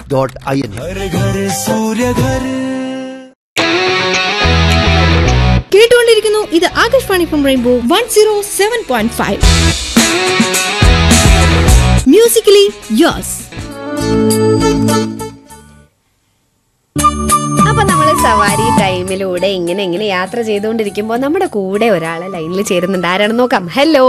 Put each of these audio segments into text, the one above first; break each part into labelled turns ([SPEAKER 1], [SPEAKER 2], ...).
[SPEAKER 1] കേട്ടുകൊണ്ടിരിക്കുന്നു ഇത് Akashvani from rainbow 107.5 musically യോസ്.
[SPEAKER 2] അപ്പൊ നമ്മള് സവാരി ടൈമിലൂടെ ഇങ്ങനെ യാത്ര ചെയ്തുകൊണ്ടിരിക്കുമ്പോ നമ്മുടെ കൂടെ ഒരാളെ ലൈനിൽ ചേരുന്നുണ്ട്. ആരാണെന്ന് നോക്കാം. ഹലോ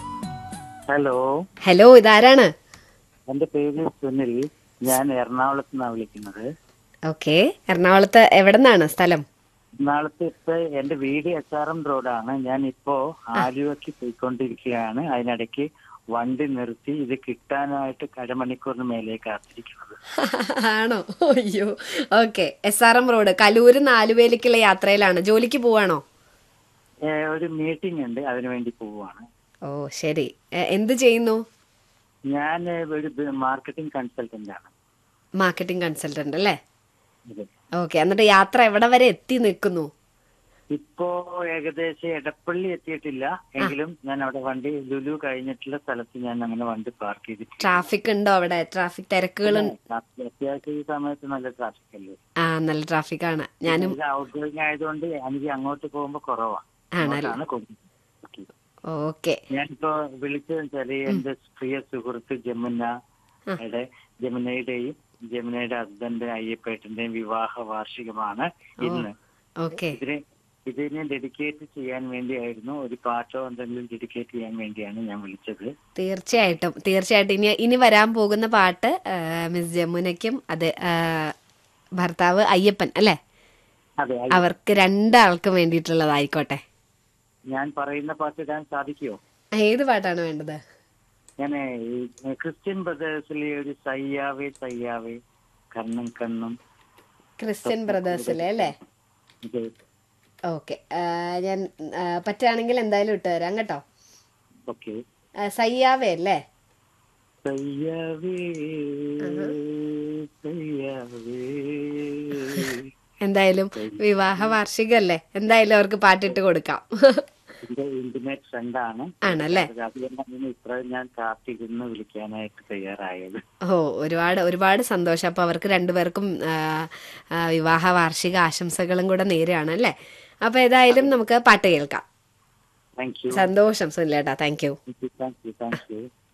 [SPEAKER 2] ഹലോ ഇതാരാണ്?
[SPEAKER 3] എന്റെ പേര് സുനിൽ. ഞാൻ എറണാകുളത്ത് നിന്നാണ് വിളിക്കുന്നത്.
[SPEAKER 2] ഓക്കെ, എറണാകുളത്ത് എവിടെ നിന്നാണ് സ്ഥലം?
[SPEAKER 3] എറണാകുളത്ത് ഇപ്പൊ എന്റെ വീട് SRM റോഡാണ്. ഞാൻ ഇപ്പോ ആലുവയ്ക്ക് പോയിക്കൊണ്ടിരിക്കുകയാണ്. അതിനിടയ്ക്ക് വണ്ടി നിർത്തി ഇത് കിട്ടാനായിട്ട് അരമണിക്കൂറിന് മേലെ കാത്തിരിക്കുന്നത്.
[SPEAKER 2] ആണോ? അയ്യോ. ഓക്കെ, SRM റോഡ് കലൂര് ആലുവയിലേക്കുള്ള യാത്രയിലാണ്. ജോലിക്ക് പോവാണോ?
[SPEAKER 3] ഒരു മീറ്റിംഗ് ഉണ്ട്, അതിനു വേണ്ടി പോവുകയാണ്.
[SPEAKER 2] ഓ ശരി. എന്ത് ചെയ്യുന്നു?
[SPEAKER 3] ഞാൻ ഒരു മാർക്കറ്റിംഗ് കൺസൾട്ടന്റ് ആണ്.
[SPEAKER 2] മാർക്കറ്റിംഗ് കൺസൾട്ടന്റ് അല്ലേ? ഓക്കെ, എന്നിട്ട് യാത്ര എവിടെ വരെ എത്തി നിൽക്കുന്നു?
[SPEAKER 3] ഇപ്പോ ഏകദേശം എടപ്പള്ളി എത്തിയിട്ടില്ല എങ്കിലും ഞാൻ അവിടെ വണ്ടി ലുലു കഴിഞ്ഞിട്ടുള്ള സ്ഥലത്ത് ഞാൻ അങ്ങനെ വണ്ടി പാർക്ക് ചെയ്തിട്ടുണ്ട്.
[SPEAKER 2] ട്രാഫിക് ഉണ്ടോ അവിടെ? ട്രാഫിക് തിരക്കുകൾ?
[SPEAKER 3] അത്യാവശ്യം ഈ സമയത്ത് നല്ല ട്രാഫിക് അല്ലേ?
[SPEAKER 2] ആ, നല്ല ട്രാഫിക് ആണ്. ഞാനും
[SPEAKER 3] ഔട്ട് ഗോയിങ് ആയതുകൊണ്ട് എനിക്ക് അങ്ങോട്ട് പോകുമ്പോ കുറവാണ്.
[SPEAKER 2] ഓക്കെ.
[SPEAKER 3] ഞാനിപ്പോ വിളിച്ചതെന്ന് വെച്ചാല് എന്റെ പ്രിയ സുഹൃത്ത് ജമുനയുടെയും ജമുനയുടെ ഹസ്ബൻഡ് അയ്യപ്പേട്ടന്റെയും വിവാഹ വാർഷികമാണ് ഇന്ന്. ഇതിനെ ഡെഡിക്കേറ്റ് ചെയ്യാൻ വേണ്ടിയായിരുന്നു. ഒരു പാട്ടോ എന്തെങ്കിലും ഡെഡിക്കേറ്റ് ചെയ്യാൻ വേണ്ടിയാണ് ഞാൻ വിളിച്ചത്.
[SPEAKER 2] തീർച്ചയായിട്ടും. ഇനി വരാൻ പോകുന്ന പാട്ട് മിസ് ജമുനയ്ക്കും അത് ഭർത്താവ് അയ്യപ്പൻ അല്ലേ, അവർക്ക് രണ്ടാൾക്കും വേണ്ടിയിട്ടുള്ളതായിക്കോട്ടെ.
[SPEAKER 3] ഞാൻ പറയുന്ന പാട്ട് ഇടാൻ സാധിക്കുമോ?
[SPEAKER 2] ഏത് പാട്ടാണ് വേണ്ടത്?
[SPEAKER 3] ഞാൻ ക്രിസ്ത്യൻ ബ്രദേഴ്സിലെ ഒരു സയ്യാവേ സയ്യാവേ കണ്ണും കണ്ണും.
[SPEAKER 2] ക്രിസ്ത്യൻ ബ്രദേഴ്സിലെ അല്ലേ? ഓക്കെ, ഞാൻ പറ്റുകയാണെങ്കിൽ എന്തായാലും ഇട്ട് തരാം കേട്ടോ.
[SPEAKER 3] ഓക്കെ.
[SPEAKER 2] സയ്യാവേ അല്ലേ? എന്തായാലും വിവാഹ വാർഷികല്ലേ, എന്തായാലും അവർക്ക് പാട്ടിട്ട് കൊടുക്കാം.
[SPEAKER 3] ഇന്റിമേറ്റ് ഫ്രണ്ടാണ്.
[SPEAKER 2] ആണല്ലേ?
[SPEAKER 3] ഞാൻ കാത്തിരുന്ന് വിളിക്കാനായിട്ട് തയ്യാറായത്.
[SPEAKER 2] ഒരുപാട് സന്തോഷം. അപ്പൊ അവർക്ക് രണ്ടുപേർക്കും വിവാഹ വാർഷിക ആശംസകളും കൂടെ നേരെയാണ് അല്ലേ? അപ്പൊ ഏതായാലും നമുക്ക് പാട്ട് കേൾക്കാം.
[SPEAKER 3] Thank you.
[SPEAKER 2] സന്തോഷം സുനിലേട്ടാ. Thank you.
[SPEAKER 3] Thank you.